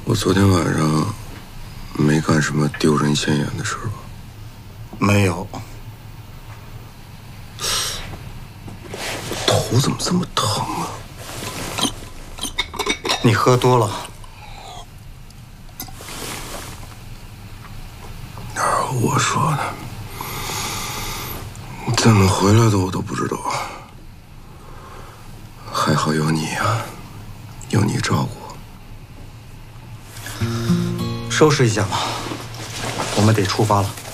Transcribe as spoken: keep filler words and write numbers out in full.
我昨天晚上没干什么丢人现眼的事吧？ 没有。 头怎么这么疼啊？ 你喝多了。 哪有我说的？怎么回来的我都不知道。还好有你啊，有你照顾。 收拾一下吧，我们得出发了。